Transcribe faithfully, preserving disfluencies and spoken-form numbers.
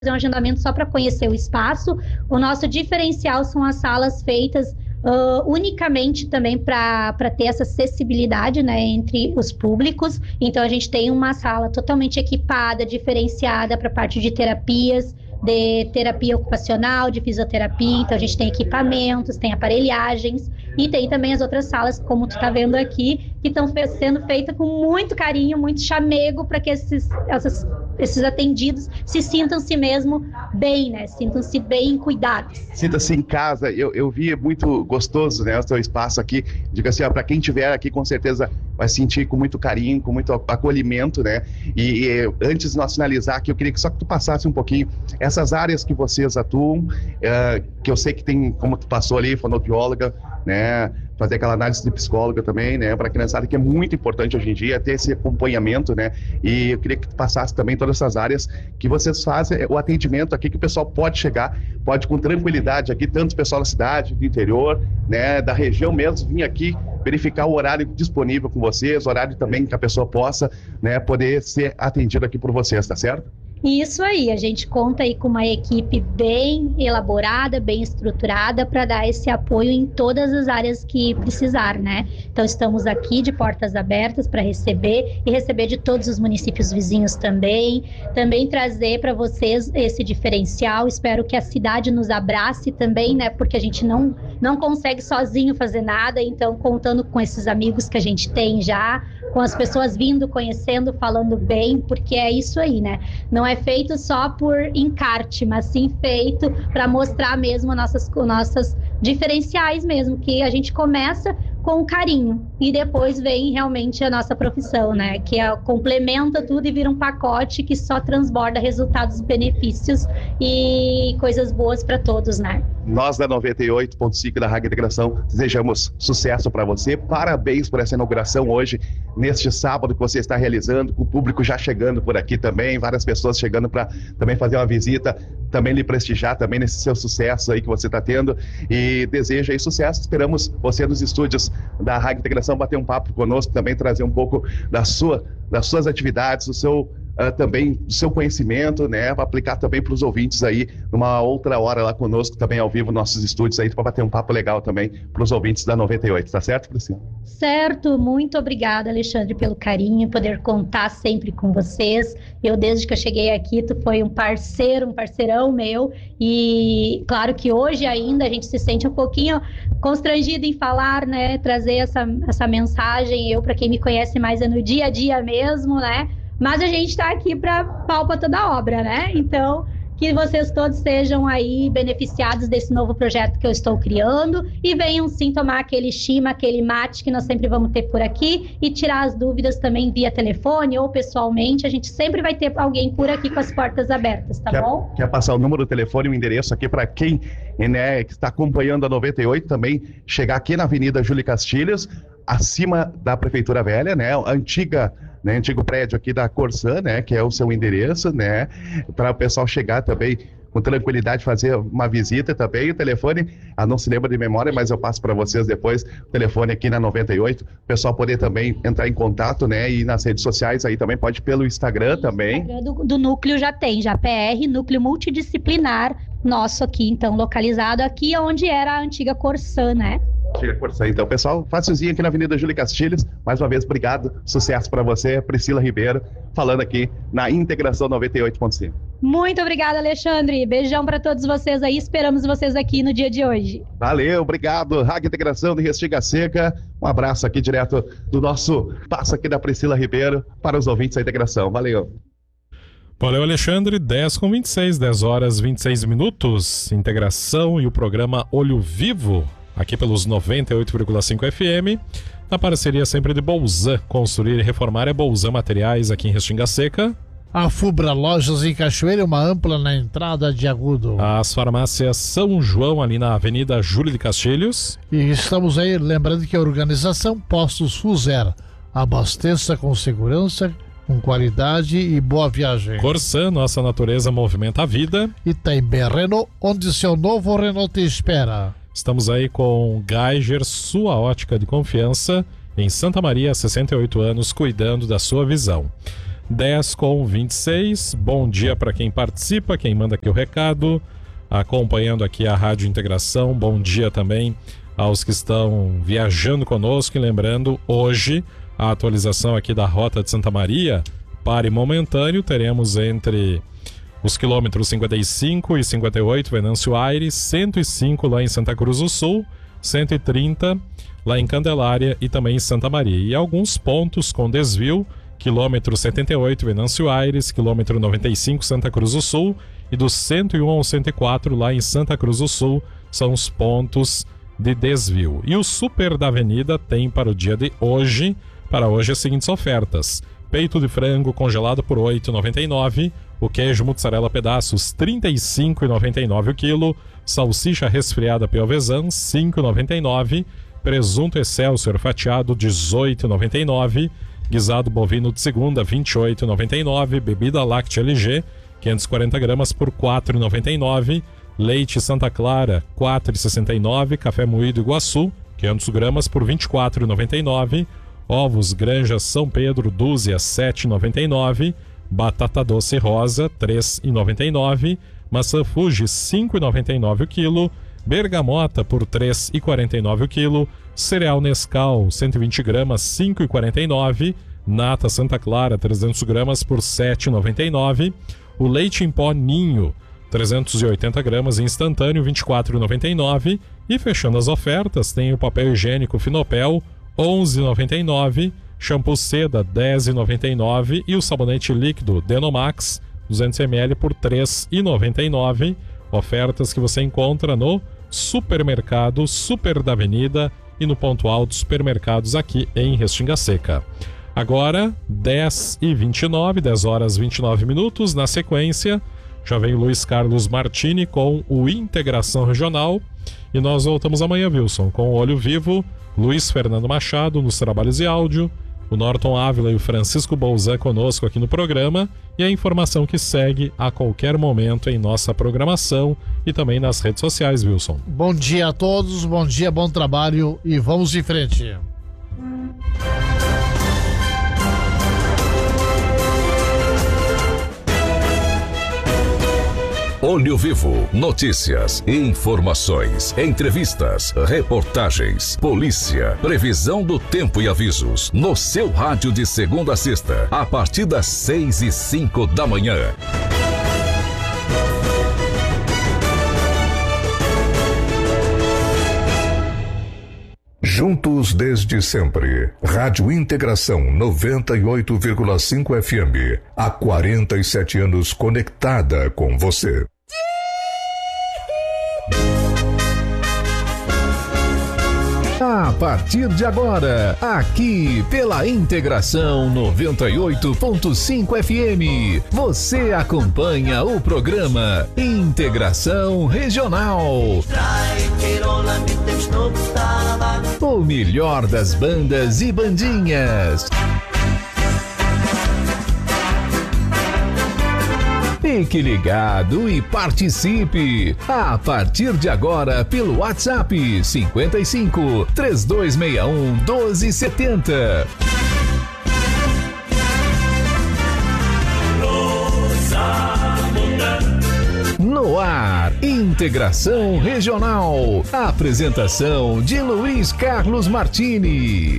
um agendamento só para conhecer o espaço. O nosso diferencial são as salas feitas uh, unicamente também para ter essa acessibilidade, né, entre os públicos. Então a gente tem uma sala totalmente equipada, diferenciada para a parte de terapias, de terapia ocupacional, de fisioterapia. Então a gente tem equipamentos, tem aparelhagens e tem também as outras salas, como tu está vendo aqui, que estão sendo feitas com muito carinho, muito chamego, para que esses, essas, esses atendidos se sintam-se mesmo bem, né? Sintam-se bem cuidados. Sinta-se em casa. Eu, eu vi, é muito gostoso, né, o seu espaço aqui. Diga assim, para quem estiver aqui, com certeza vai sentir com muito carinho, com muito acolhimento, né? E, e antes de nós finalizar aqui, eu queria que só que tu passasse um pouquinho essas áreas que vocês atuam, uh, que eu sei que tem, como tu passou ali, fonoaudióloga, né? Fazer aquela análise de psicóloga também, né? Para a criançada, que é muito importante hoje em dia, ter esse acompanhamento, né? E eu queria que tu passasse também todas essas áreas que vocês fazem, o atendimento aqui, que o pessoal pode chegar, pode com tranquilidade aqui, tanto o pessoal da cidade, do interior, né? Da região mesmo, vir aqui verificar o horário disponível com vocês, horário também que a pessoa possa, né, poder ser atendida aqui por vocês, tá certo? Isso aí, a gente conta aí com uma equipe bem elaborada, bem estruturada para dar esse apoio em todas as áreas que precisar, né? Então estamos aqui de portas abertas para receber e receber de todos os municípios vizinhos também, também trazer para vocês esse diferencial. Espero que a cidade nos abrace também, né? Porque a gente não, não consegue sozinho fazer nada, então contando com esses amigos que a gente tem já, com as pessoas vindo, conhecendo, falando bem, porque é isso aí, né? Não é feito só por encarte, mas sim feito para mostrar mesmo nossas, nossas diferenciais mesmo, que a gente começa com carinho e depois vem realmente a nossa profissão, né? Que é, complementa tudo e vira um pacote que só transborda resultados, benefícios e coisas boas para todos, né? Nós da noventa e oito ponto cinco da Rádio Integração desejamos sucesso para você. Parabéns por essa inauguração hoje, neste sábado que você está realizando, com o público já chegando por aqui também, várias pessoas chegando para também fazer uma visita, também lhe prestigiar também nesse seu sucesso aí que você está tendo, e deseja aí sucesso. Esperamos você nos estúdios da Rádio Integração bater um papo conosco, também trazer um pouco da sua, das suas atividades, do seu Uh, também do seu conhecimento, né, para aplicar também para os ouvintes aí, numa outra hora lá conosco, também ao vivo, nossos estúdios aí, para bater um papo legal também para os ouvintes da noventa e oito, tá certo, Priscila? Certo, muito obrigada, Alexandre, pelo carinho, poder contar sempre com vocês. Eu, desde que eu cheguei aqui, tu foi um parceiro, um parceirão meu, e claro que hoje ainda a gente se sente um pouquinho constrangido em falar, né, trazer essa, essa mensagem. Eu, para quem me conhece mais, é no dia a dia mesmo, né? Mas a gente está aqui para palpa toda a obra, né? Então, que vocês todos sejam aí beneficiados desse novo projeto que eu estou criando e venham sim tomar aquele chima, aquele mate que nós sempre vamos ter por aqui e tirar as dúvidas também via telefone ou pessoalmente. A gente sempre vai ter alguém por aqui com as portas abertas, tá quer, bom? Quer passar o número do telefone e o endereço aqui para quem, né, que está acompanhando a noventa e oito também, chegar aqui na Avenida Júlio Castilhos, acima da Prefeitura Velha, né? A antiga... Né, antigo prédio aqui da Corsã, né, que é o seu endereço, né, para o pessoal chegar também com tranquilidade, fazer uma visita também. O telefone, ah, não se lembra de memória, mas eu passo para vocês depois, o telefone aqui na noventa e oito, o pessoal poder também entrar em contato, né, e nas redes sociais aí também, pode pelo Instagram Sim, também. O Instagram do, do núcleo já tem, já P R, núcleo multidisciplinar nosso aqui, então, localizado aqui onde era a antiga Corsã, né? Chega por isso aí. Então, pessoal, facilzinho aqui na Avenida Júlio Castilhos. Mais uma vez, obrigado. Sucesso para você, Priscila Ribeiro, falando aqui na Integração noventa e oito ponto cinco. Muito obrigada, Alexandre. Beijão para todos vocês aí. Esperamos vocês aqui no dia de hoje. Valeu, obrigado. Rádio Integração de Restinga Seca. Um abraço aqui direto do nosso passo aqui da Priscila Ribeiro para os ouvintes da Integração. Valeu. Valeu, Alexandre. dez com vinte e seis, dez horas e vinte e seis minutos. Integração e o programa Olho Vivo, aqui pelos noventa e oito vírgula cinco F M, na parceria sempre de Bolzan. Construir e reformar é Bolzan Materiais, aqui em Restinga Seca. A Fubra Lojas em Cachoeira, uma ampla na entrada de Agudo. As farmácias São João, ali na Avenida Júlio de Castilhos. E estamos aí, lembrando que a organização Postos Fuser abasteça com segurança, com qualidade e boa viagem. Corsã, nossa natureza movimenta a vida. E Itaimbé Renault, onde seu novo Renault te espera. Estamos aí com Geiger, sua ótica de confiança, em Santa Maria, há sessenta e oito anos, cuidando da sua visão. dez com vinte e seis. Bom dia para quem participa, quem manda aqui o recado, acompanhando aqui a Rádio Integração. Bom dia também aos que estão viajando conosco. E lembrando, hoje, a atualização aqui da Rota de Santa Maria, pare momentâneo, teremos entre os quilômetros cinquenta e cinco e cinquenta e oito, Venâncio Aires, cento e cinco lá em Santa Cruz do Sul, cento e trinta lá em Candelária e também em Santa Maria. E alguns pontos com desvio, quilômetro setenta e oito, Venâncio Aires, quilômetro noventa e cinco, Santa Cruz do Sul, e do cento e um ao cento e quatro lá em Santa Cruz do Sul, são os pontos de desvio. E o Super da Avenida tem para o dia de hoje, para hoje as seguintes ofertas: peito de frango congelado por oito reais e noventa e nove centavos, o queijo mussarela pedaços trinta e cinco reais e noventa e nove centavos o quilo, salsicha resfriada Piovesan cinco reais e noventa e nove centavos, presunto Excelsior fatiado dezoito reais e noventa e nove centavos, guisado bovino de segunda vinte e oito reais e noventa e nove centavos, bebida láctea L G quinhentos e quarenta gramas por quatro reais e noventa e nove centavos, leite Santa Clara quatro reais e sessenta e nove centavos, café moído Iguaçu quinhentas gramas por vinte e quatro reais e noventa e nove centavos, ovos Granja São Pedro dúzia sete reais e noventa e nove centavos, batata doce rosa três reais e noventa e nove centavos, maçã Fuji cinco reais e noventa e nove centavos o quilo, bergamota por três reais e quarenta e nove centavos o quilo, cereal Nescau cento e vinte gramas cinco reais e quarenta e nove centavos, nata Santa Clara trezentas gramas por sete reais e noventa e nove centavos, o leite em pó Ninho trezentas e oitenta gramas instantâneo vinte e quatro reais e noventa e nove centavos, e fechando as ofertas tem o papel higiênico Finopel onze reais e noventa e nove centavos, shampoo Seda dez reais e noventa e nove centavos e o sabonete líquido Denomax duzentos mililitros por três reais e noventa e nove centavos. Ofertas que você encontra no Supermercado Super da Avenida e no Ponto Alto Supermercados aqui em Restinga Seca. Agora, dez e vinte e nove, dez horas e vinte e nove minutos. Na sequência, já vem Luiz Carlos Martini com o Integração Regional. E nós voltamos amanhã, Wilson, com o Olho Vivo, Luiz Fernando Machado nos trabalhos de áudio, o Norton Ávila e o Francisco Bolzan conosco aqui no programa, e a informação que segue a qualquer momento em nossa programação e também nas redes sociais, Wilson. Bom dia a todos, bom dia, bom trabalho e vamos em frente. Olho Vivo, notícias, informações, entrevistas, reportagens, polícia, previsão do tempo e avisos, no seu rádio de segunda a sexta, a partir das seis e cinco da manhã. Juntos desde sempre. Rádio Integração noventa e oito vírgula cinco F M. Há quarenta e sete anos conectada com você. A partir de agora, aqui pela Integração noventa e oito ponto cinco F M, você acompanha o programa Integração Regional. O melhor das bandas e bandinhas. Fique ligado e participe. A partir de agora pelo WhatsApp cinquenta e cinco, três dois seis um, doze setenta. No ar, Integração Regional. Apresentação de Luiz Carlos Martini.